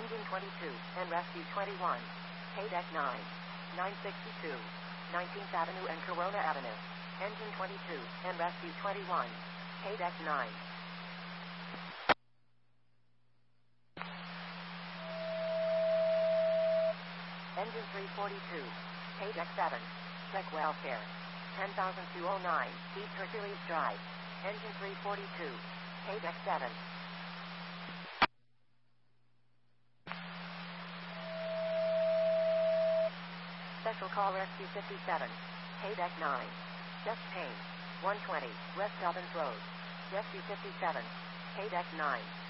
Engine 22, and Rescue 21. K-Deck 9. 962. 19th Avenue and Corona Avenue. Engine 22, and Rescue 21. K-Deck 9. Engine 342. K-Deck 7. Check welfare. 10,209 East Hercules Drive. Engine 342. K-Deck 7. Special call Rescue 57. K-Deck 9. Chest pain. 120 West Dobbins Road. Rescue 57. K-Deck 9.